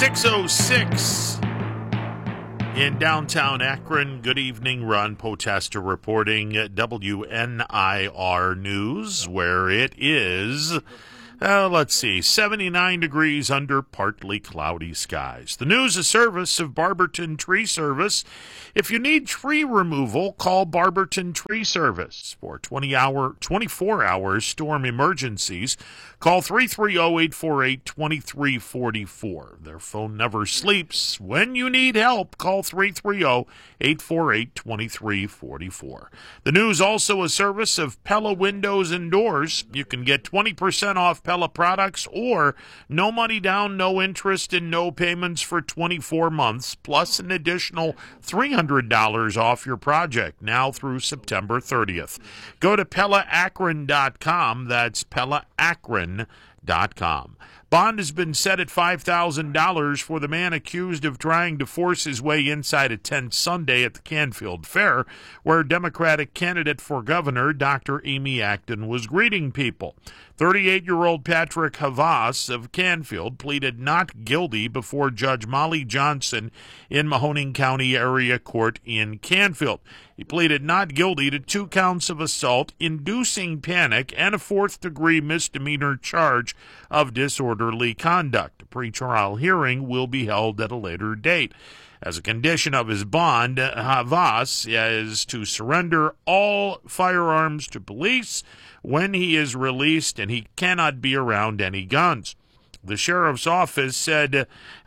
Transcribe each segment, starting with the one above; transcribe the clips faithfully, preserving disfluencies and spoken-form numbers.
six oh six in downtown Akron. Good evening, Ron Potesta reporting W N I R News, where it is, uh, let's see, seventy-nine degrees under partly cloudy skies. The news is service of Barberton Tree Service. If you need tree removal, call Barberton Tree Service. For twenty hour, twenty-four hour storm emergencies, call three three zero, eight four eight, two three four four. Their phone never sleeps. When you need help, call three three zero, eight four eight, two three four four. The news also a service of Pella Windows and Doors. You can get twenty percent off Pella products or no money down, no interest, and no payments for twenty-four months, plus an additional three hundred dollars off your project now through September thirtieth. Go to Pella Akron dot com. That's Pella Akron dot com. Bond has been set at five thousand dollars for the man accused of trying to force his way inside a tent Sunday at the Canfield Fair, where Democratic candidate for governor Doctor Amy Acton was greeting people. thirty-eight-year-old Patrick Havas of Canfield pleaded not guilty before Judge Molly Johnson in Mahoning County Area Court in Canfield. He pleaded not guilty to two counts of assault, inducing panic, and a fourth-degree misdemeanor charge of disorderly conduct. A pretrial hearing will be held at a later date. As a condition of his bond, Havas is to surrender all firearms to police when he is released, and he cannot be around any guns. The sheriff's office said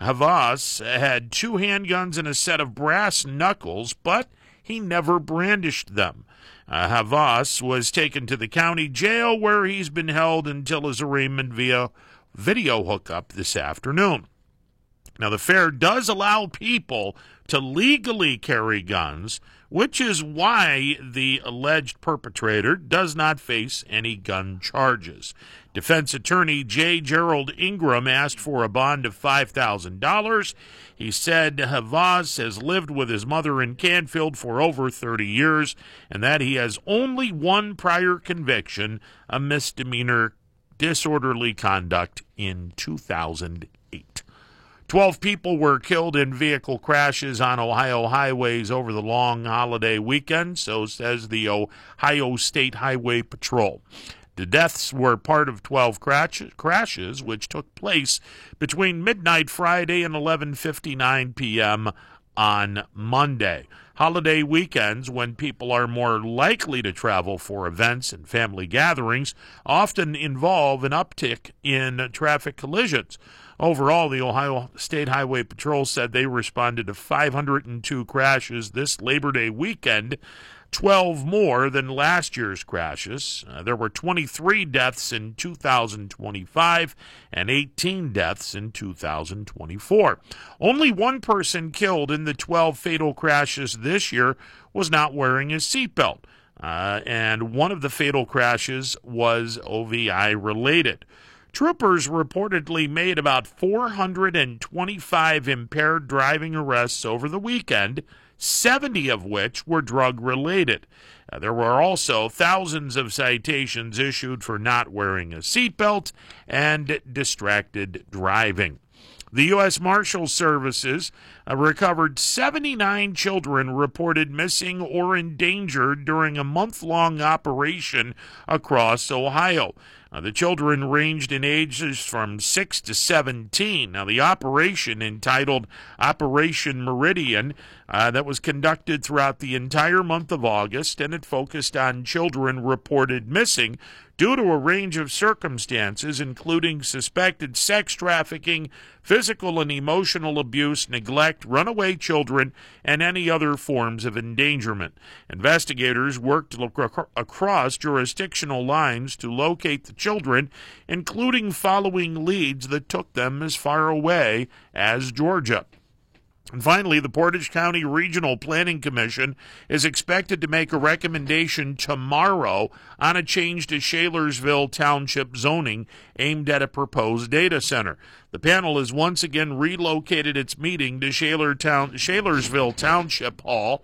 Havas had two handguns and a set of brass knuckles, but he never brandished them. Uh, Havas was taken to the county jail, where he's been held until his arraignment via video hookup this afternoon. Now, the fair does allow people to legally carry guns, which is why the alleged perpetrator does not face any gun charges. Defense attorney J. Gerald Ingram asked for a bond of five thousand dollars. He said Havas has lived with his mother in Canfield for over thirty years and that he has only one prior conviction, a misdemeanor disorderly conduct in two thousand eight. Twelve people were killed in vehicle crashes on Ohio highways over the long holiday weekend, so says the Ohio State Highway Patrol. The deaths were part of twelve crashes, which took place between midnight Friday and eleven fifty-nine p.m. on Monday. Holiday weekends, when people are more likely to travel for events and family gatherings, often involve an uptick in traffic collisions. Overall, the Ohio State Highway Patrol said they responded to five hundred two crashes this Labor Day weekend, twelve more than last year's crashes. Uh, there were twenty-three deaths in two thousand twenty-five and eighteen deaths in two thousand twenty-four. Only one person killed in the twelve fatal crashes this year was not wearing a seatbelt, uh, and one of the fatal crashes was O V I related. Troopers reportedly made about four hundred twenty-five impaired driving arrests over the weekend, seventy of which were drug-related. Uh, there were also thousands of citations issued for not wearing a seatbelt and distracted driving. The U S Marshal Services uh, recovered seventy-nine children reported missing or endangered during a month-long operation across Ohio. Uh, the children ranged in ages from six to seventeen. Now, the operation, entitled Operation Meridian, uh, that was conducted throughout the entire month of August, and it focused on children reported missing due to a range of circumstances, including suspected sex trafficking, physical and emotional abuse, neglect, runaway children, and any other forms of endangerment. Investigators worked across jurisdictional lines to locate the children, including following leads that took them as far away as Georgia. And finally, the Portage County Regional Planning Commission is expected to make a recommendation tomorrow on a change to Shalersville Township zoning aimed at a proposed data center. The panel has once again relocated its meeting to Shaler Town, Shalersville Township Hall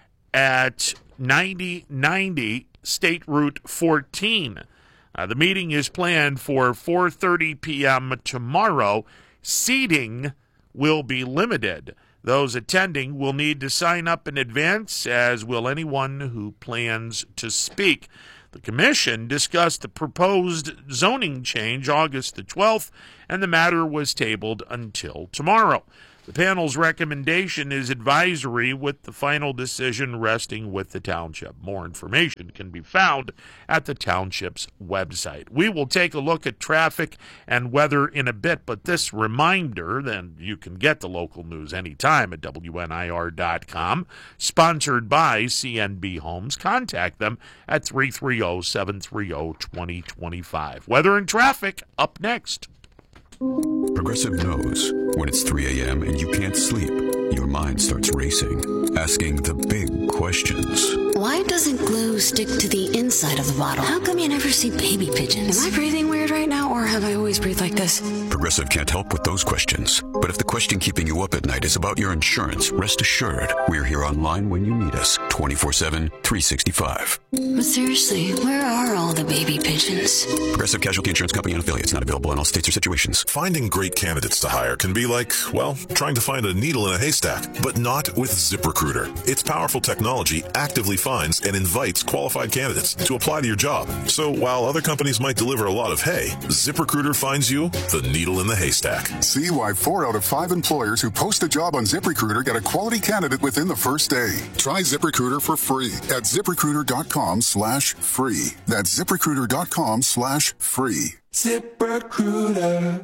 at ninety ninety State Route fourteen. Uh, the meeting is planned for four thirty p.m. tomorrow. Seating will be limited. Those attending will need to sign up in advance, as will anyone who plans to speak. The commission discussed the proposed zoning change August the twelfth, and the matter was tabled until tomorrow. The panel's recommendation is advisory, with the final decision resting with the township. More information can be found at the township's website. We will take a look at traffic and weather in a bit, but this reminder, then you can get the local news anytime at W N I R dot com, sponsored by C N B Homes. Contact them at three three zero, seven three zero, two zero two five. Weather and traffic up next. Progressive knows when it's three a.m. and you can't sleep, your mind starts racing, asking the big questions. Why doesn't glue stick to the inside of the bottle? How come you never see baby pigeons? Am I breathing weird right now, or have I always breathed like this? Progressive can't help with those questions. But if the question keeping you up at night is about your insurance, rest assured, we're here online when you need us, twenty-four seven, three sixty-five. But seriously, where are all the baby pigeons? Progressive Casualty Insurance Company and affiliates, not available in all states or situations. Finding great candidates to hire can be like, well, trying to find a needle in a haystack, but not with ZipRecruiter. Its powerful technology actively finds and invites qualified candidates to apply to your job. So while other companies might deliver a lot of hay, ZipRecruiter finds you the needle in the haystack. See why four out of five employers who post a job on ZipRecruiter get a quality candidate within the first day. Try ZipRecruiter for free at ZipRecruiter.com slash free. That's ZipRecruiter.com slash free. ZipRecruiter.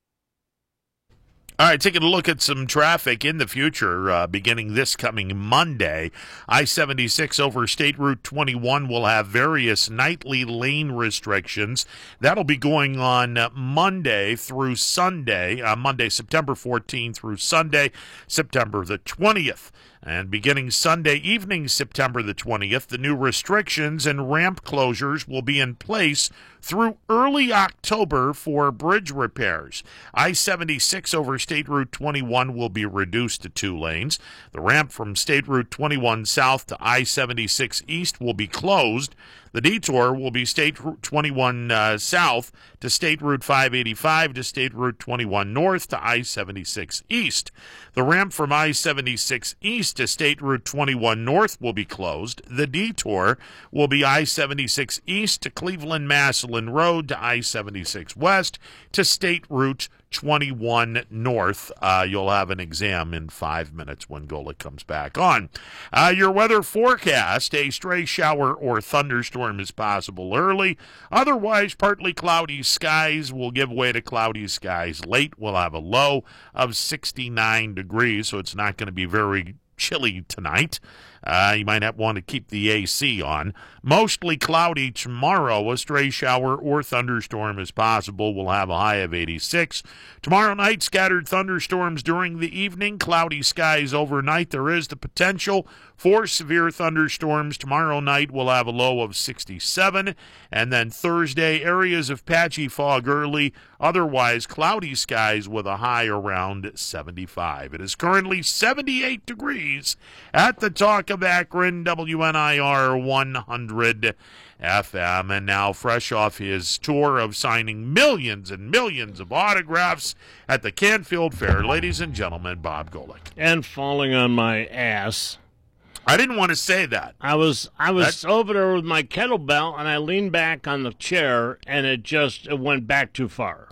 All right, taking a look at some traffic in the future, uh, beginning this coming Monday. I seventy-six over State Route twenty-one will have various nightly lane restrictions. That'll be going on uh, Monday through Sunday, uh, Monday, September fourteenth through Sunday, September the twentieth. And beginning Sunday evening, September the twentieth, the new restrictions and ramp closures will be in place through early October for bridge repairs. I seventy-six over State Route twenty-one will be reduced to two lanes. The ramp from State Route twenty-one south to I seventy-six east will be closed. The detour will be State Route twenty-one uh, south to State Route five eighty-five to State Route twenty-one north to I seventy-six east. The ramp from I seventy-six east to State Route twenty-one north will be closed. The detour will be I seventy-six east to Cleveland Massillon Road to I seventy-six west to State Route twenty-one north. Uh, you'll have an exam in five minutes when Golick comes back on. Uh, your weather forecast: a stray shower or thunderstorm is possible early. Otherwise, partly cloudy skies will give way to cloudy skies late. We'll have a low of sixty-nine degrees, so it's not going to be very chilly tonight. Uh, you might not want to keep the A C on. Mostly cloudy tomorrow. A stray shower or thunderstorm is possible. We'll have a high of eighty-six. Tomorrow night, scattered thunderstorms during the evening. Cloudy skies overnight. There is the potential for severe thunderstorms. Tomorrow night, we'll have a low of sixty-seven. And then Thursday, areas of patchy fog early. Otherwise, cloudy skies with a high around seventy-five. It is currently seventy-eight degrees at the Talk of Akron, W N I R one hundred F M. And now, fresh off his tour of signing millions and millions of autographs at the Canfield Fair, ladies and gentlemen, Bob Golick. And falling on my ass. I didn't want to say that. I was I was That's... over there with my kettlebell, and I leaned back on the chair, and it just it went back too far.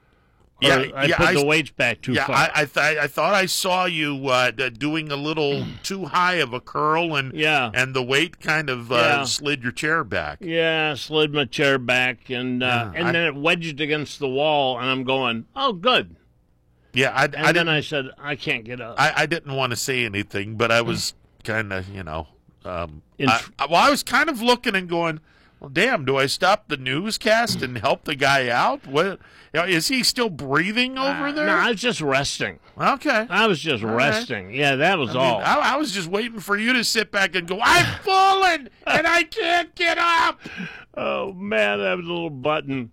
Or Yeah, I yeah, put I, the weights back too yeah, far. I, I, th- I thought I saw you uh, d- doing a little too high of a curl, and Yeah. and the weight kind of uh, Yeah. slid your chair back. Yeah, slid my chair back, and uh, Yeah, and I- then it wedged against the wall, and I'm going, oh, good. Yeah, I, And I then didn't. I said, I can't get up. I, I didn't want to say anything, but I was kind of, you know, um, In- I, I- well, I was kind of looking and going, well, damn, do I stop the newscast and help the guy out? What you know, is he still breathing over Uh, there? No, I was just resting. Okay. I was just All right. resting. Yeah, that was I, mean, all. I, I was just waiting for you to sit back and go, I've fallen and I can't get up. Oh, man, that was a little button.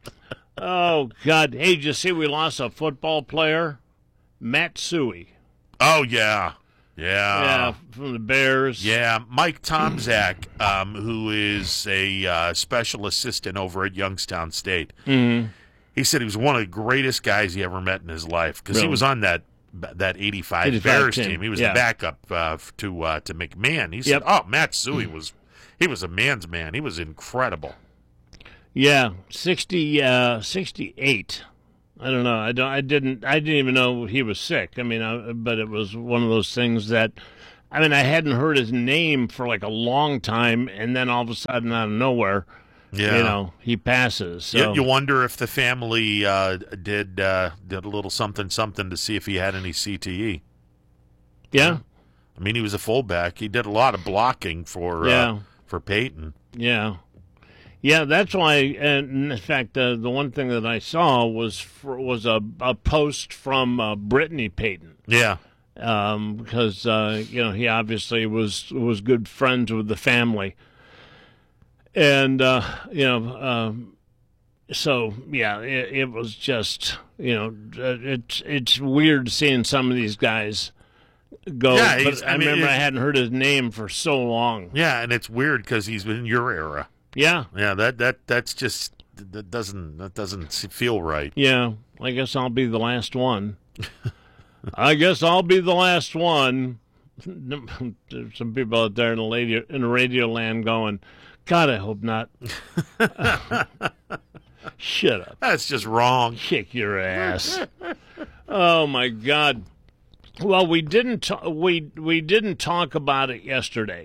Oh, God. Hey, did you see we lost a football player? Matt Suey. Oh, yeah. Yeah. yeah, from the Bears. Yeah, Mike Tomczak, um, who is a uh, special assistant over at Youngstown State. Mm-hmm. He said he was one of the greatest guys he ever met in his life because he Really? was on that that eighty-five, eighty-five Bears team. team. He was Yeah. the backup uh, to uh, to McMahon. He said, Yep. "Oh, Matsui was he was a man's man. He was incredible." Yeah, sixty, uh, sixty-eight. I don't know. I don't. I didn't. I didn't even know he was sick. I mean, I, but it was one of those things that, I mean, I hadn't heard his name for like a long time, and then all of a sudden, out of nowhere, Yeah. you know, he passes. So. You, you wonder if the family uh, did uh, did a little something something to see if he had any C T E. Yeah, I mean, he was a fullback. He did a lot of blocking for Yeah. uh, for Peyton. yeah, yeah. That's why. And in fact, uh, the one thing that I saw was for, was a, a post from uh, Brittany Payton. Yeah. Um, because uh, you know, he obviously was was good friends with the family, and uh, you know, um, so yeah, it, it was just, you know, it's it's weird seeing some of these guys go. Yeah, he's- but I I, mean, remember it- I hadn't heard his name for so long. Yeah, and it's weird because he's in your era. Yeah, Yeah, that that that's just that doesn't that doesn't feel right. yeah. I guess I'll be the last one. I guess I'll be the last one. There's some people out there in the radio, in the radio land going, God, I hope not. Shut up. That's just wrong. Kick your ass. Oh my God. Well, we didn't ta- we we didn't talk about it yesterday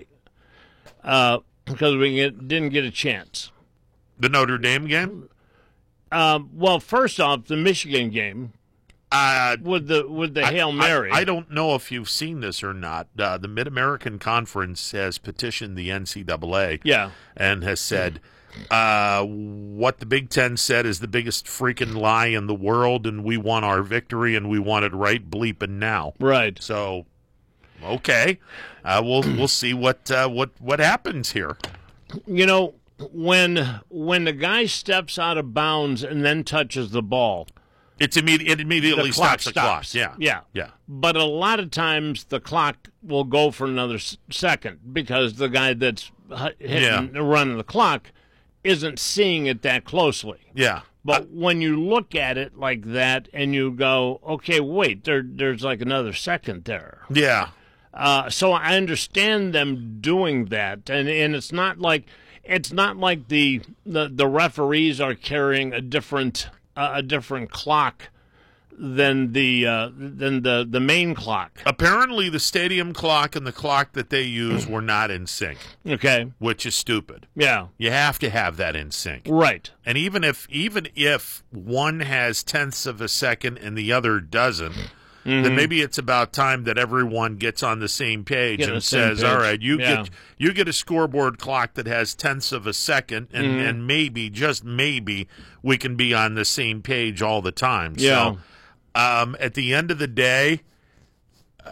uh, because we get, didn't get a chance. The Notre Dame game. Um, well, first off, the Michigan game Uh, with the with the I- Hail Mary. I, I don't know if you've seen this or not. Uh, the Mid American Conference has petitioned the N C double A. Yeah. And has said uh, what the Big Ten said is the biggest freaking lie in the world, and we want our victory, and we want it right bleeping now. Right. So, okay, uh, we'll we'll see what uh, what what happens here. You know, when when the guy steps out of bounds and then touches the ball, It's immediate. It immediately the clock stops the stops. clock. Yeah, Yeah. yeah. But a lot of times the clock will go for another s- second because the guy that's h- hitting Yeah. running the clock isn't seeing it that closely. Yeah. But when you look at it like that and you go, okay, wait, there, there's like another second there. Yeah. Uh, so I understand them doing that, and and it's not like it's not like the the, the referees are carrying a different uh, a different clock than the uh, than the, the main clock. Apparently, the stadium clock and the clock that they use were not in sync, Okay. which is stupid. Yeah. You have to have that in sync. Right. And even if even if one has tenths of a second and the other doesn't, Mm-hmm. then maybe it's about time that everyone gets on the same page Get on and the same says, page. "All right, you Yeah. get you get a scoreboard clock that has tenths of a second, and, Mm-hmm. and maybe just maybe we can be on the same page all the time." Yeah. So, um, at the end of the day, uh,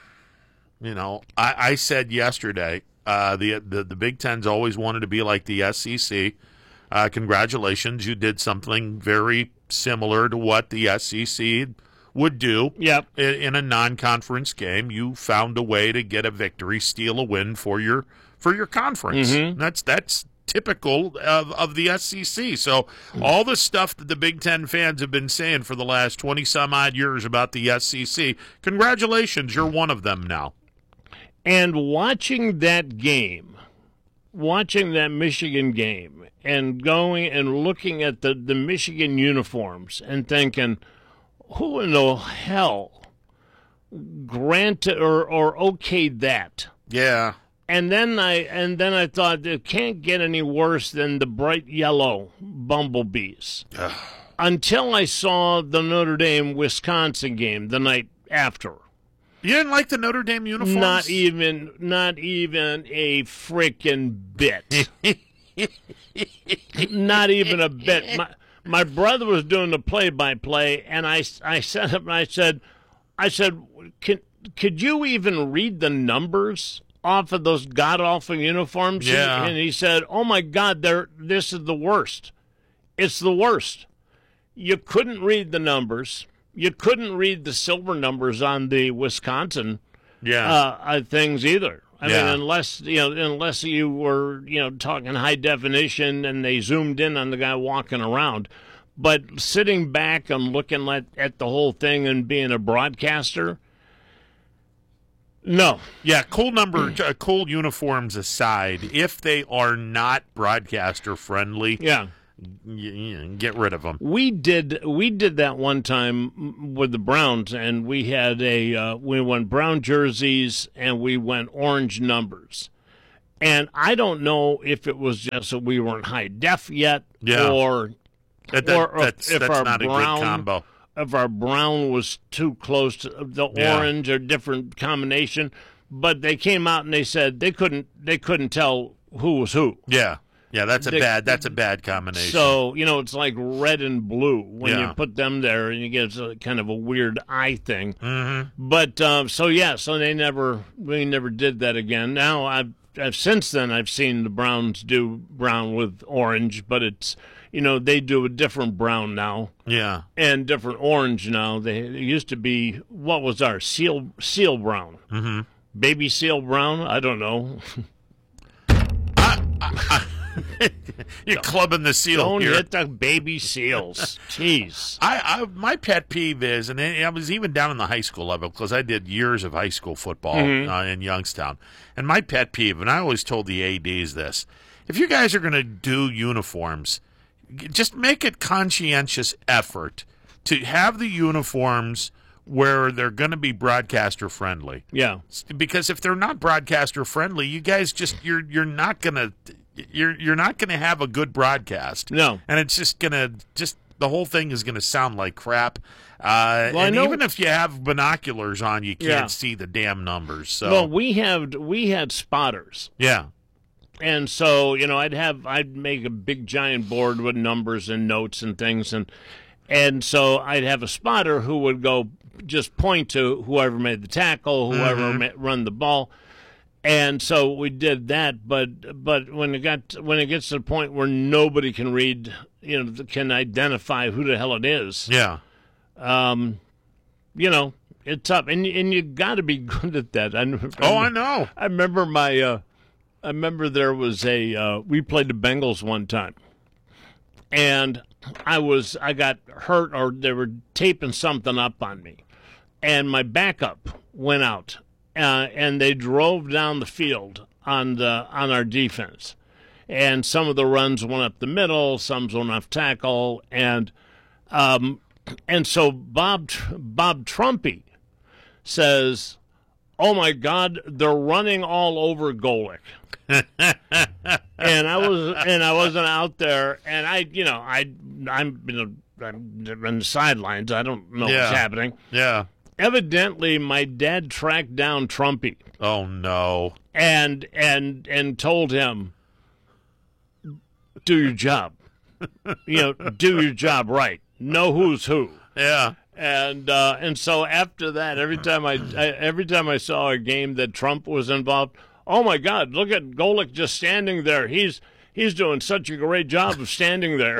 you know, I, I said yesterday, uh, the, the the Big Ten's always wanted to be like the S E C. Uh, congratulations, you did something very similar to what the S E C would do. Yep. In, in a non-conference game. You found a way to get a victory, steal a win for your for your conference. Mm-hmm. That's that's typical of, of the S E C. So all the stuff that the Big Ten fans have been saying for the last twenty some odd years about the S E C, congratulations, you're one of them now. And watching that game, watching that Michigan game, and going and looking at the, the Michigan uniforms and thinking, who in the hell granted or, or okayed that? Yeah. And then I and then I thought it can't get any worse than the bright yellow bumblebees. Until I saw the Notre Dame Wisconsin game the night after. You didn't like the Notre Dame uniforms? Not even, not even a freaking bit. Not even a bit. My, my brother was doing the play-by-play, and I, I sent him. And I said, I said, Can, could you even read the numbers off of those god-awful uniforms? Yeah. And he said, "Oh my God, they're this is the worst. It's the worst. You couldn't read the numbers." You couldn't read the silver numbers on the Wisconsin Yeah. uh, uh, things either. I Yeah. mean, unless you know, unless you were you know talking high definition and they zoomed in on the guy walking around. But sitting back and looking at, at the whole thing and being a broadcaster, no. Yeah, cool number, uh, cool uniforms aside, if they are not broadcaster friendly, yeah, y- y- get rid of them. We did we did that one time with the Browns, and we had a uh, we went brown jerseys and we went orange numbers. And I don't know if it was just that we weren't high def yet, Yeah. or That, that, or that's if that's our not brown, a good combo. If our brown was too close to the Yeah. orange or different combination, but they came out and they said they couldn't they couldn't tell who was who. Yeah, yeah, that's a They- bad that's a bad combination. So, you know, it's like red and blue when Yeah. you put them there, and you get a, kind of a weird eye thing. Mm-hmm. But um, so yeah, so they never we never did that again. Now I've, I've since then I've seen the Browns do brown with orange, but it's you know they do a different brown now yeah, and different orange now. They it used to be what was our seal seal brown, mm-hmm. baby seal brown. I don't know. You're clubbing the seal Don't here. hit the baby seals. Jeez. I, I my pet peeve is, and I was even down in the high school level because I did years of high school football Mhm. uh, in Youngstown, and my pet peeve, and I always told the A Ds this: if you guys are going to do uniforms, g- just make it conscientious effort to have the uniforms where they're going to be broadcaster friendly. Yeah. Because if they're not broadcaster friendly, you guys just you're you're not going to you're you're not going to have a good broadcast. No. And it's just going to just the whole thing is going to sound like crap. Uh, Well, I and know- even if you have binoculars on, you can't Yeah. see the damn numbers. So Well, we have we had spotters. yeah. And so, you know, I'd have I'd make a big giant board with numbers and notes and things, and and so I'd have a spotter who would go just point to whoever made the tackle, whoever Mhm. ma- run the ball, and so we did that. But but when it got when it gets to the point where nobody can read, you know, can identify who the hell it is, Yeah. um, you know, it's up, and and you got to be good at that. I, Oh, I know. I remember my. Uh, I remember there was a uh, we played the Bengals one time, and I was I got hurt or they were taping something up on me, and my backup went out, uh, and they drove down the field on the on our defense, and some of the runs went up the middle, some went off tackle, and um, and so Bob Bob Trumpy says, "Oh my God, they're running all over Golick." and I was and I wasn't out there, and I you know I I'm you know I'm on the sidelines. I don't know Yeah. what's happening. Yeah. Evidently, my dad tracked down Trumpy Oh no. and and and told him, "Do your job. You know, do your job right. Know who's who." Yeah. And uh, and so after that, every time I, I every time I saw a game that Trump was involved, oh my God, look at Golick just standing there. He's he's doing such a great job of standing there.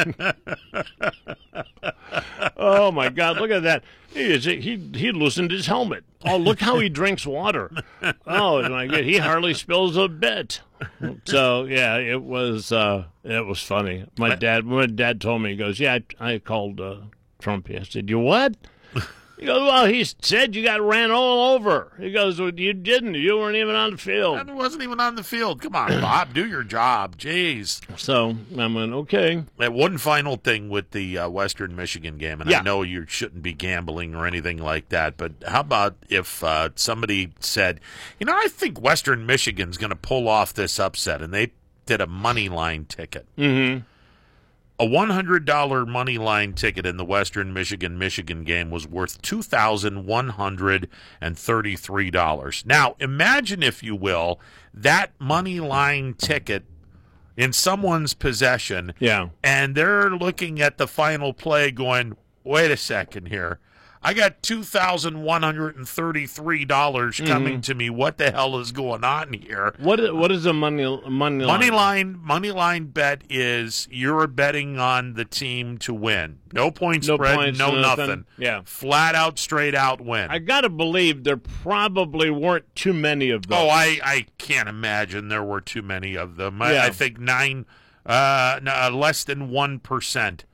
Oh my God, look at that. He is, he he loosened his helmet. Oh, look how he drinks water. Oh my God, he hardly spills a bit. So yeah, it was uh, it was funny. My dad, my dad told me, he goes, yeah, I, I called uh, Trump. I said, you what? He goes, well, he said you got ran all over. He goes, well, you didn't. You weren't even on the field. And it wasn't even on the field. Come on, Bob, do your job. Jeez. So I went, okay. And one final thing with the uh, Western Michigan game, and Yeah. I know you shouldn't be gambling or anything like that, but how about if uh, somebody said, you know, I think Western Michigan's going to pull off this upset, and they did a money line ticket. Mm-hmm. A one hundred dollars money line ticket in the Western Michigan-Michigan game was worth two thousand one hundred thirty-three dollars. Now, imagine, if you will, that money line ticket in someone's possession, Yeah. and they're looking at the final play going, wait a second here. I got two thousand one hundred thirty-three dollars coming to me. What the hell is going on here? What what is a money money line? Money line, money line bet is you're betting on the team to win. No point No spread, points, no no nothing. nothing. Yeah. Flat out, straight out win. I gotta believe there probably weren't too many of those. oh, I, I can't imagine there were too many of them. I, Yeah. I think nine, uh, no, less than one percent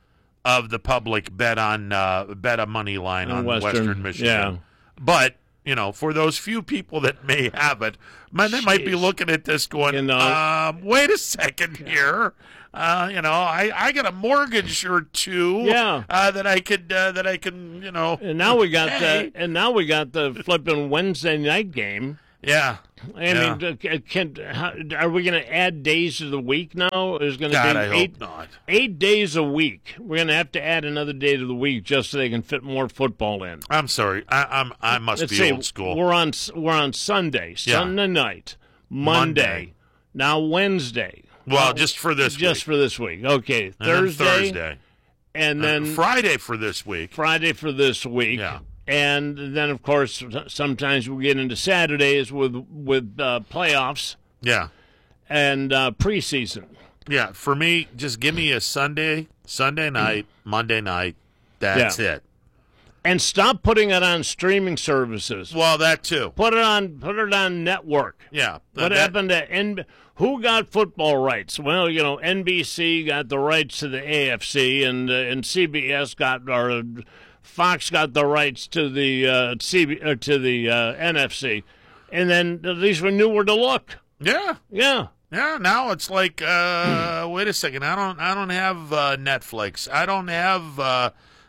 of the public bet on uh, bet a money line on Western, Western Michigan. yeah. But, you know, for those few people that may have it, man, they might be Jeez. looking at this going, You know. um, wait a second here. Uh, you know, I, I got a mortgage or two Yeah. uh, that I could uh, that I can, you know. And now we got pay. the and now we got the flipping Wednesday night game. Yeah. I Yeah. mean, uh, can, how, are we going to add days to the week now? There's going to God, be I eight, hope not. eight days a week. We're going to have to add another day to the week just so they can fit more football in. I'm sorry. I, I'm I must Let's be see, old school. We're on we're on Sunday, Yeah. Sunday night, Monday, Monday. now Wednesday. Well, Uh, just for this just week. for this week. Okay, And then Thursday, Thursday. and Uh, then Friday for this week. Friday for this week. Yeah. And then, of course, sometimes we get into Saturdays with with uh, playoffs Yeah. and uh, preseason. Yeah. For me, just give me a Sunday, Sunday night, Monday night. That's Yeah. it. And stop putting it on streaming services. Well, that too. Put it on. Put it on network. Yeah. What that- happened to N? Who got football rights? Well, you know, N B C got the rights to the A F C, and uh, and C B S got or uh, Fox got the rights to the uh, C B uh, to the uh, N F C, and then at least we knew where to look. Yeah. Yeah. Yeah, now it's like, uh, wait a second, I don't, I don't have uh, Netflix, I don't have uh,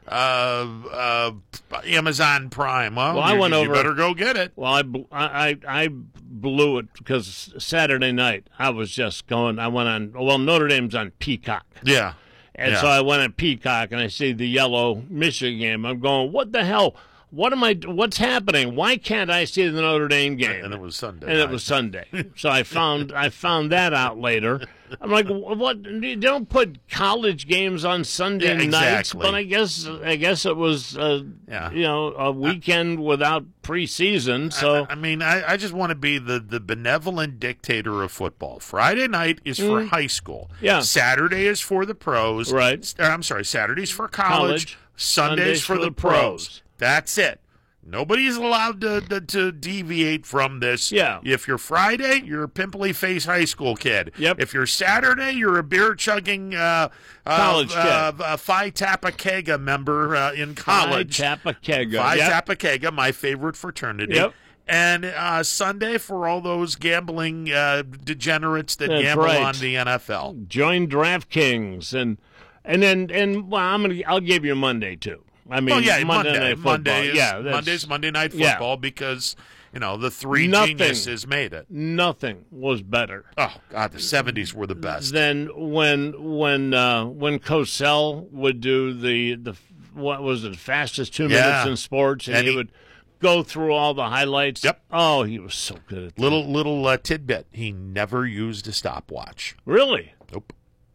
uh, uh, Amazon Prime. Well, Well, I you, went you over- better go get it. Well, I, bl- I, I I blew it because Saturday night I was just going. I went on. Well, Notre Dame's on Peacock. Yeah, And yeah. so I went on Peacock and I see the yellow Michigan game. I'm going, what the hell? What am I? What's happening? Why can't I see the Notre Dame game? and it was Sunday. And night. it was Sunday. So I found I found that out later. I'm like, what? You don't put college games on Sunday Yeah, nights, exactly. but I guess I guess it was uh, Yeah. you know a weekend without preseason. So I, I mean, I, I just want to be the, the benevolent dictator of football. Friday night is for high school. Mm. Yeah. Saturday is for the pros. Right. S- I'm sorry, Saturday's for college. College. Sundays, Sundays for, for the the pros. pros. That's it. Nobody's allowed to, to to deviate from this. Yeah. If you're Friday, you're a pimply face high school kid. Yep. If you're Saturday, you're a beer chugging uh, College uh, kid. uh, uh, Phi Kappa Kega member uh, in college. Phi Kappa Kega. Phi Yep. Kappa Kega, my favorite fraternity. Yep. And uh, Sunday for all those gambling uh, degenerates that That's gamble right. on the N F L. Join DraftKings and and then and well, I'm gonna I'll give you Monday too. I mean, Oh yeah, Monday, Monday. Night Football. Monday is yeah, that's- Monday's Monday Night Yeah. Football because you know the three Nothing. geniuses made it. Nothing was better Oh God, the seventies were the best. than when when uh, when Cosell would do the the what was it fastest two Yeah. minutes in sports, and, And he, he- would go through all the highlights. Yep. Oh, he was so good at that. Little little uh, tidbit: he never used a stopwatch. Really? Nope.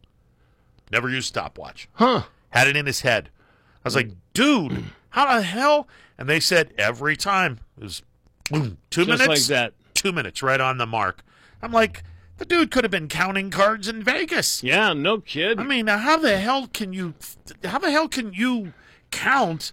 Never used stopwatch. Huh? Had it in his head. I was like, dude, how the hell? And they said every time it was boom, two Just minutes, like that. two minutes, right on the mark. I'm like, the dude could have been counting cards in Vegas. Yeah, no kid. I mean, how the hell can you? How the hell can you count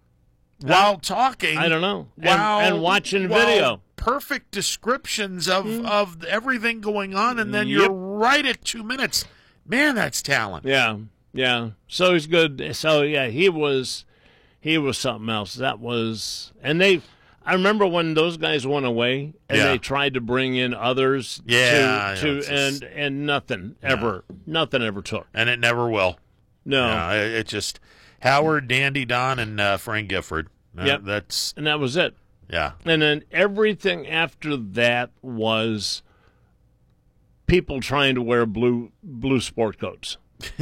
while talking? I don't know. And, While and watching while video. perfect descriptions of of everything going on, and then Yep. you're right at two minutes. Man, that's talent. Yeah, yeah. So he's good. So yeah, he was, he was something else. That was, and they. I remember when those guys went away and Yeah. they tried to bring in others. Yeah, To, yeah, to it's just- and and nothing ever, nothing ever took. And it never will. No, Yeah, it, it just Howard, Dandy Don, and uh, Frank Gifford. Uh, Yep. That's and that was it. yeah. And then everything after that was people trying to wear blue blue sport coats.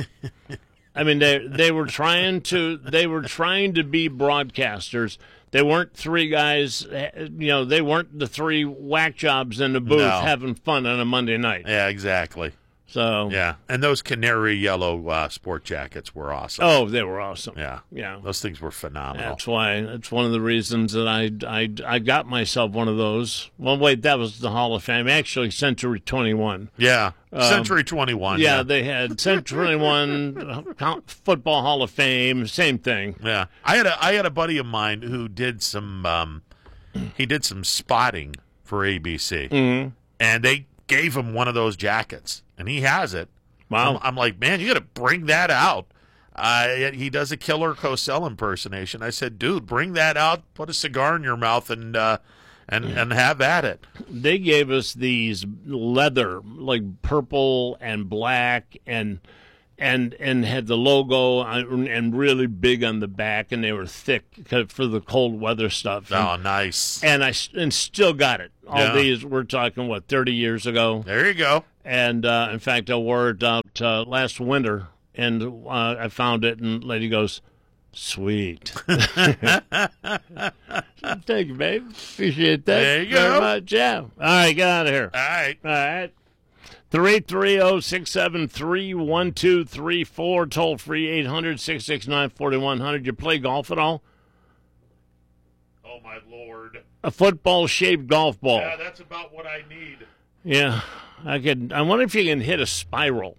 I mean, they they were trying to they were trying to be broadcasters. They weren't three guys, you know. They weren't the three whack jobs in the booth No. having fun on a Monday night. Yeah, exactly. So Yeah, and those canary yellow uh, sport jackets were awesome. oh, they were awesome. yeah, yeah. those things were phenomenal. That's why. That's one of the reasons that I, I, I got myself one of those. Well, wait, that was the Hall of Fame. Actually, Century twenty-one. Yeah, Century twenty-one. Um, Yeah, Yeah, they had Century twenty-one uh, Football Hall of Fame. Same thing. yeah. I had a I had a buddy of mine who did some um, he did some spotting for A B C, Mm-hmm. and they gave him one of those jackets, and he has it. Wow. I'm, I'm like, man, you got to bring that out. Uh, he does a killer Cosell impersonation. I said, dude, bring that out, put a cigar in your mouth, and uh, and and have at it. They gave us these leather, like purple and black, and and and had the logo on, and really big on the back, and they were thick for the cold weather stuff. And, oh, nice. And I and still got it. All Yeah. these, we're talking, what, thirty years ago? There you go. And, uh, in fact, I wore it out uh, last winter, and uh, I found it, and the lady goes, sweet. Thank you, babe. Appreciate that. There you very go. much. Yeah. All right, get out of here. All right. All right. three three zero, six seven three, one two three four. Toll free eight hundred, six six nine, four one zero zero. You play golf at all? Oh, my Lord. A football-shaped golf ball. Yeah, that's about what I need. Yeah. I could. I wonder if you can hit a spiral.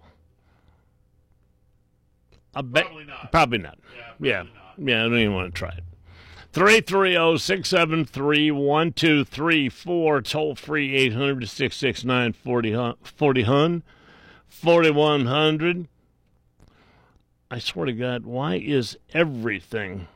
I bet, Probably not. Probably not. Yeah, Yeah. probably Yeah, I don't even want to try it. three three zero, six seven three, one two three four. Toll free eight hundred, six six nine, four zero zero. forty-one hundred. I swear to God, why is everything...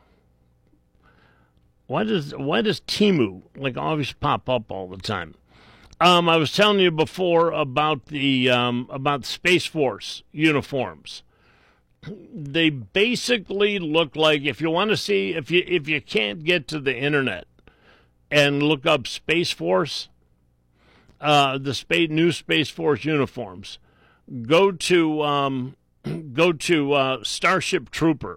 Why does why does Temu like always pop up all the time? Um, I was telling you before about the um, about Space Force uniforms. They basically look like, if you want to see, if you if you can't get to the internet and look up Space Force, uh, the space, new Space Force uniforms, go to um, go to uh, Starship Trooper.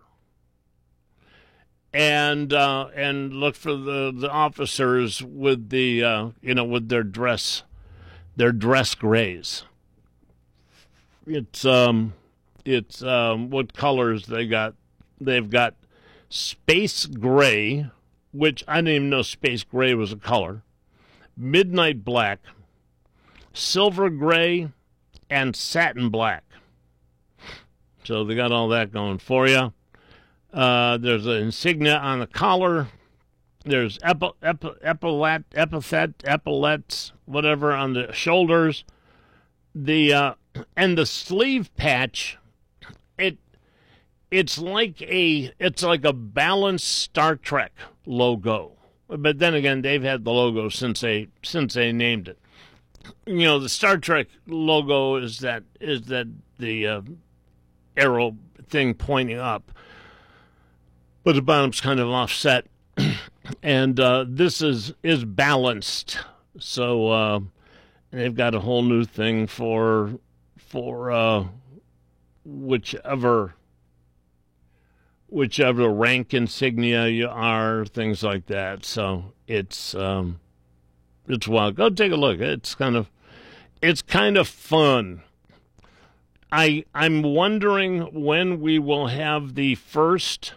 And uh, and look for the, the officers with the uh, you know with their dress their dress grays. It's um it's um what colors they got? They've got space gray, which I didn't even know space gray was a color. Midnight black, silver gray, and satin black. So they got all that going for you. Uh, there's an insignia on the collar. There's epi, epi, epaulet, epithet, epaulets, whatever on the shoulders. The uh, and the sleeve patch, it it's like a it's like a balanced Star Trek logo. But then again, they've had the logo since they since they named it. You know, the Star Trek logo is that is that the uh, arrow thing pointing up. But the bottom's kind of offset, and uh, this is is balanced. So uh, they've got a whole new thing for for uh, whichever whichever rank insignia you are, things like that. So it's um, it's wild. Go take a look. It's kind of it's kind of fun. I I'm wondering when we will have the first.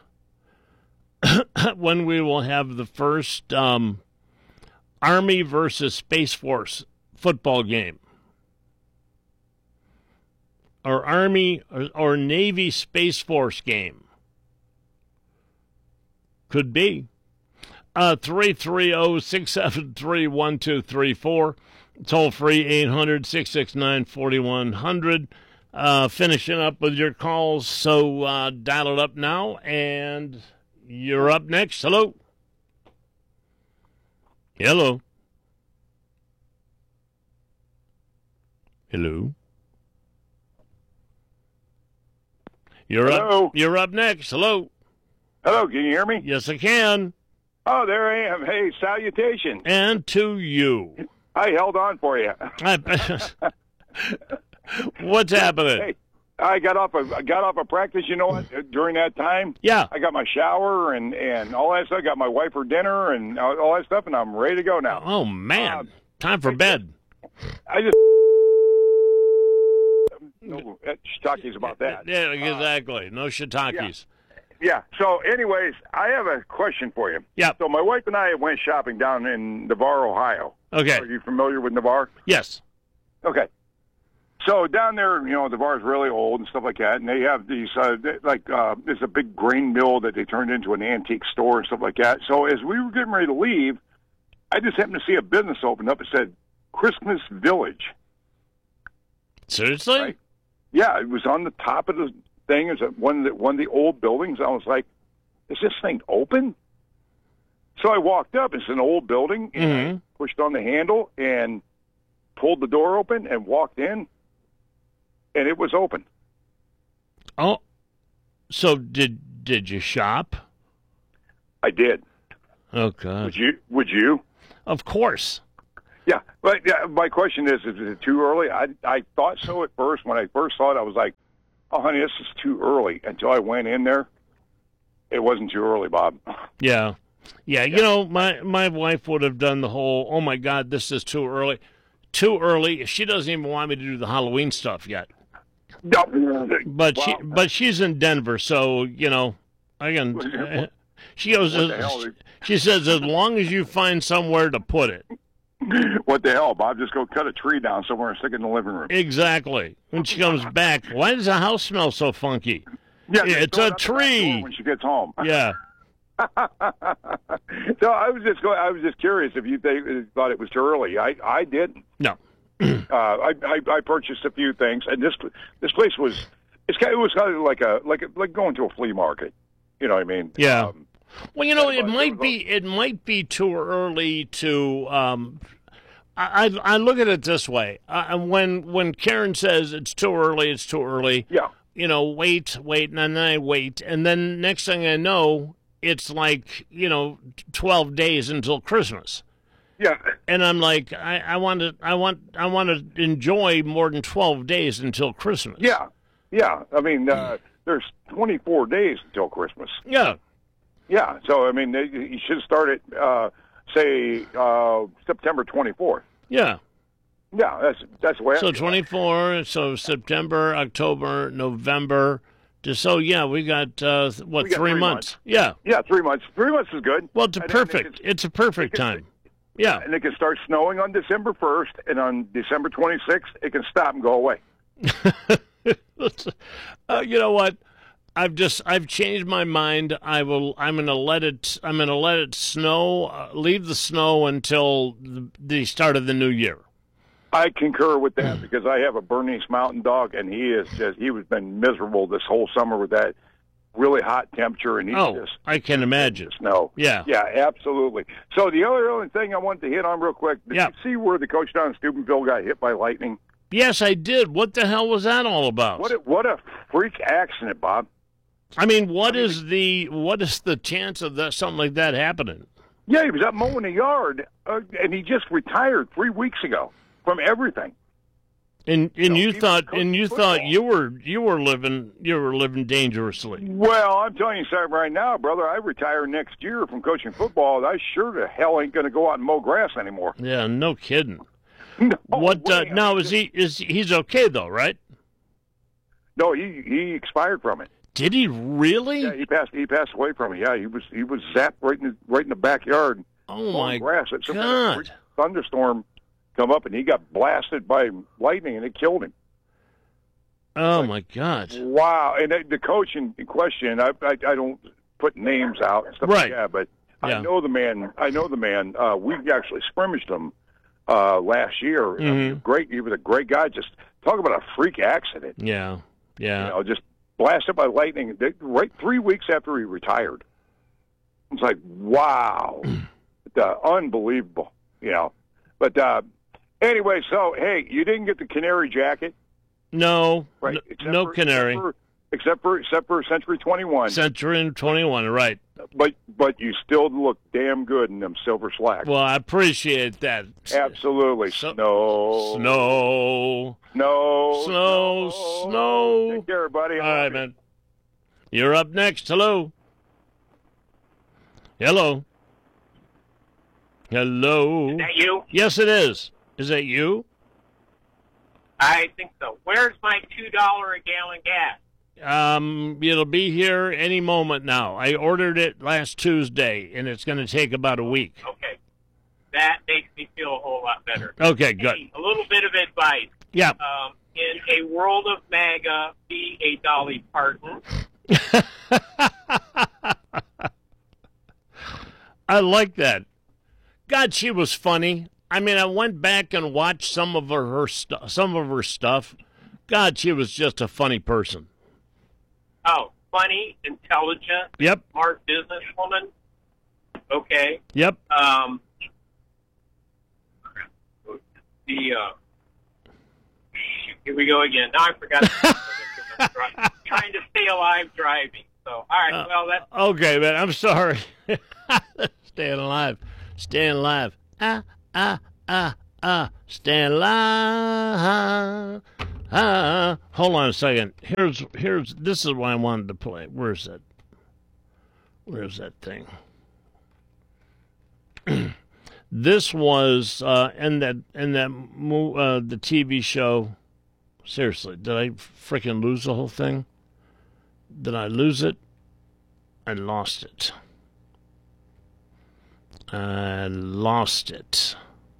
when we will have the first um, Army versus Space Force football game. Or Army or, or Navy Space Force game. Could be. Uh, three three zero, six seven three, one two three four. Toll free eight hundred, six six nine, four one zero zero. Uh, finishing up with your calls, so uh, dial it up now, and... You're up next. Hello. Hello. Hello. You're Hello. up. You're up next. Hello. Hello, can you hear me? Yes, I can. Oh, there I am. Hey, salutation. And to you. I held on for you. What's happening? Hey, I got off of I got off of practice. You know what? During that time, Yeah. I got my shower and and all that stuff. I got my wife for dinner and all, all that stuff, and I'm ready to go now. Oh man, Uh, time for bed. I just no shiitakes about that. Yeah, exactly. No shiitakes. Yeah. So, anyways, I have a question for you. Yeah. So, my wife and I went shopping down in Navarre, Ohio. Okay. Are you familiar with Navarre? Yes. Okay. So down there, you know, the bar's really old and stuff like that, and they have these, uh, they, like, uh, there's a big grain mill that they turned into an antique store and stuff like that. So as we were getting ready to leave, I just happened to see a business open up. It said Christmas Village. Seriously? Right? Yeah, it was on the top of the thing. Is one of the one of the old buildings. I was like, "Is this thing open?" So I walked up. It's an old building, and Mm-hmm. I pushed on the handle and pulled the door open and walked in, and it was open. Oh, so did did you shop? I did. Oh God! Would you? Would you? Of course. Yeah, but yeah, my question is: Is it too early? I I thought so at first. When I first saw it, I was like, "Oh, honey, this is too early." Until I went in there, it wasn't too early, Bob. Yeah. Yeah, you know, my, my wife would have done the whole, oh, my God, this is too early. Too early. She doesn't even want me to do the Halloween stuff yet. No. But Well, she but she's in Denver, so, you know, I can. Uh, she goes, What the hell? she says, as long as you find somewhere to put it. What the hell, Bob? Just go cut a tree down somewhere and stick it in the living room. Exactly. When she comes back, why does the house smell so funky? Yeah, It's throw a it out the back door tree. when she gets home. Yeah. So I was just going, I was just curious if you think, thought it was too early. I I didn't. No. uh, I, I I purchased a few things, and this this place was it's kind of, it was kind of like a like a, like going to a flea market. You know what I mean? Yeah. Um, Well, you know, it about- might be it might be too early to. Um, I, I I look at it this way: uh, when when Karen says it's too early, it's too early. yeah. You know, wait, wait, and then I wait, and then next thing I know, it's like you know, twelve days until Christmas, Yeah. and I'm like, I, I want to, I want, I want to enjoy more than twelve days until Christmas. Yeah. Yeah. I mean, uh, there's twenty-four days until Christmas. Yeah. Yeah. So I mean, they, you should start at uh, say uh, September twenty-fourth. Yeah. Yeah, that's that's the way. I So feel. twenty-four, so September, October, November. Just so yeah, we got uh, what We got three, three months. months. Yeah. Yeah, three months. Three months is good. Well, it's a And then it perfect. can- It's a perfect it can- time. Yeah. And it can start snowing on December first, and on December twenty-sixth, it can stop and go away. uh, you know what? I've just I've changed my mind. I will. I'm gonna let it. I'm gonna let it snow. Uh, leave the snow until the, the start of the new year. I concur with that because I have a Bernese Mountain Dog, and he is just he has been miserable this whole summer with that really hot temperature, and he's Oh, just I can imagine. snow. Yeah. Yeah, absolutely. So the other only thing I wanted to hit on real quick, did Yeah. you see where the coach down in Steubenville got hit by lightning? Yes, I did. What the hell was that all about? What a, what a freak accident, Bob. I mean, what is the what is the chance of that something like that happening? Yeah, he was up mowing the yard, uh, and he just retired three weeks ago from everything. And and No, you he was thought coaching and you football. thought you were you were living you were living dangerously. Well, I'm telling you something right now, brother. I retire next year from coaching football. I sure the hell ain't going to go out and mow grass anymore. Yeah, no kidding. No what uh, way. now is he is he's okay though, right? No, he he expired from it. Did he really? Yeah, he passed. He passed away from it. Yeah, he was he was zapped right in the, right in the backyard. Oh mowing my grass. It's some kind of God. freak thunderstorm come up, and he got blasted by lightning, and it killed him. Oh my God. Wow! And the, the coach in question, I, I I don't put names out and stuff Right. like that, but Yeah. I know the man. I know the man. Uh, we actually scrimmaged him uh, last year. Mhm. Great. He was a great guy. Just talk about a freak accident. Yeah. Yeah. You know, just blasted by lightning. They- Right three weeks after he retired. It's like wow, uh, unbelievable. You know, but uh, anyway. So hey, you didn't get the canary jacket, No. right? n- Except no for- canary. Except for, except for except for Century twenty-one. Century twenty-one, right. But but you still look damn good in them silver slacks. Well, I appreciate that. Absolutely. So- snow. Snow. Snow. Snow. Snow. Take care, buddy. All right, man. You're up next. Hello. Hello. Hello. Is that you? Yes, it is. Is that you? I think so. Where's my two dollar a gallon gas? Um, it'll be here any moment now. I ordered it last Tuesday, and it's going to take about a week. Okay, that makes me feel a whole lot better. Okay, good. Hey, a little bit of advice. Yeah. Um, in a world of MAGA, be a Dolly Parton. I like that. God, she was funny. I mean, I went back and watched some of her, her stuff. Some of her stuff. God, she was just a funny person. Oh, funny, intelligent, Yep. smart businesswoman. Okay. Yep. Um, the uh, shoot, here we go again. Now I forgot. I'm try- trying to stay alive driving. So, all right. Uh, well, that's Okay, man. I'm sorry. Staying alive. Staying alive. Ah, ah, ah, ah. Staying alive. Ah. Hold on a second. Here's, here's, this is what I wanted to play. Where's that? Where's that thing? This was uh, in that, in that, mo- uh, the T V show. Seriously, did I freaking lose the whole thing? Did I lose it? I lost it. I lost it.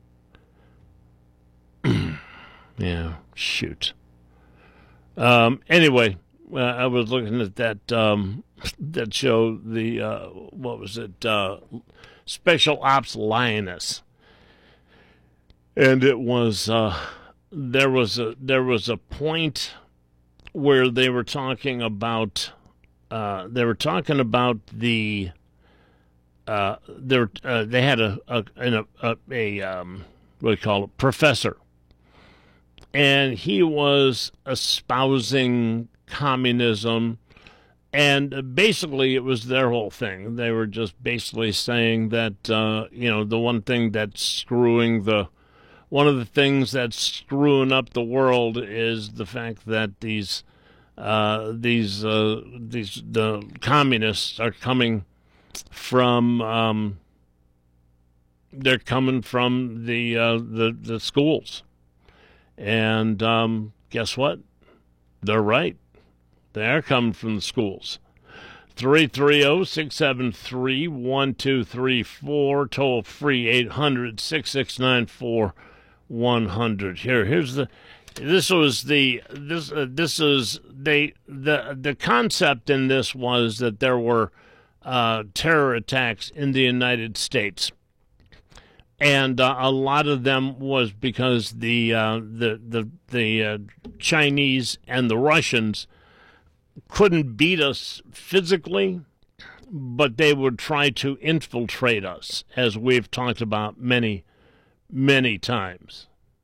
Yeah, shoot. Um, anyway, uh, I was looking at that um, that show. The uh, what was it? Uh, Special Ops Lioness, and it was uh, there was a there was a point where they were talking about uh, they were talking about the uh, they were, uh, they had a a a, a, a um, what do you call it, professor, and he was espousing communism, and basically it was their whole thing. They were just basically saying that uh, you know the one thing that's screwing the one of the things that's screwing up the world is the fact that these uh, these uh, these the communists are coming from um, they're coming from the uh, the the schools, and um, guess what? They're right. They are coming from the schools. three three zero, six seven three, one two three four, toll free eight hundred, six six nine, four one hundred. Here, here's the. This was the this uh, this is they the the concept in this was that there were uh, terror attacks in the United States, and uh, a lot of them was because the uh, the the the uh, Chinese and the Russians couldn't beat us physically, but they would try to infiltrate us, as we've talked about many, many times.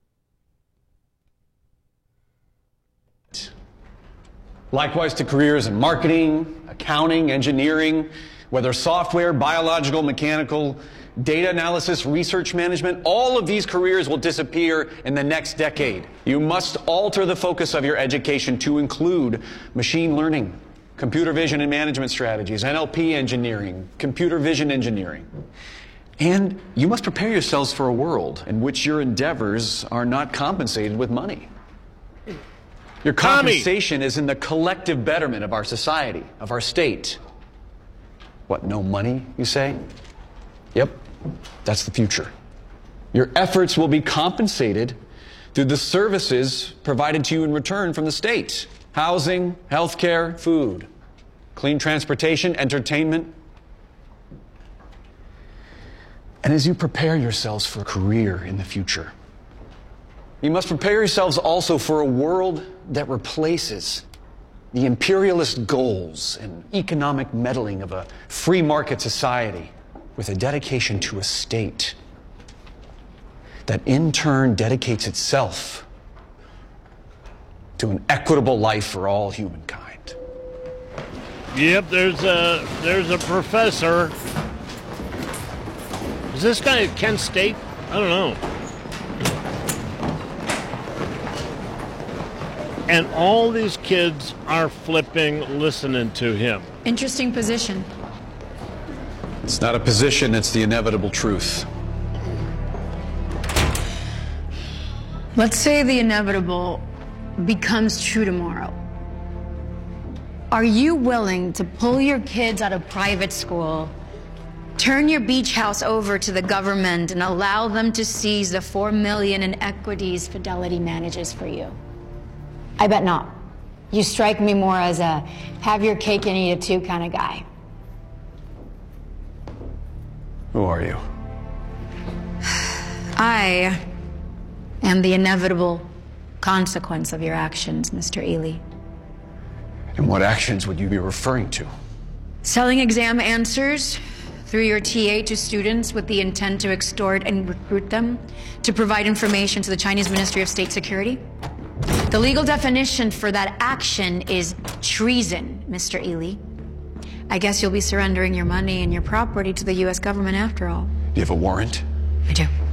Likewise to careers in marketing, accounting, engineering, whether software, biological, mechanical, data analysis, research management, all of these careers will disappear in the next decade. You must alter the focus of your education to include machine learning, computer vision and management strategies, N L P engineering, computer vision engineering. And you must prepare yourselves for a world in which your endeavors are not compensated with money. Your compensation is in the collective betterment of our society, of our state. What, no money, you say? Yep, that's the future. Your efforts will be compensated through the services provided to you in return from the state. Housing, healthcare, food, clean transportation, entertainment. And as you prepare yourselves for a career in the future, you must prepare yourselves also for a world that replaces the imperialist goals and economic meddling of a free market society with a dedication to a state that in turn dedicates itself to an equitable life for all humankind. Yep, there's a there's a professor. Is this guy at Kent State? I don't know. And all these kids are flipping, listening to him. Interesting position. It's not a position, it's the inevitable truth. Let's say the inevitable becomes true tomorrow. Are you willing to pull your kids out of private school, turn your beach house over to the government, and allow them to seize the four million in equities Fidelity manages for you? I bet not. You strike me more as a have your cake and eat it too kind of guy. Who are you? I am the inevitable consequence of your actions, Mister Ely. And what actions would you be referring to? Selling exam answers through your T A to students with the intent to extort and recruit them to provide information to the Chinese Ministry of State Security. The legal definition for that action is treason, Mister Ely. I guess you'll be surrendering your money and your property to the U S government after all. Do you have a warrant? I do.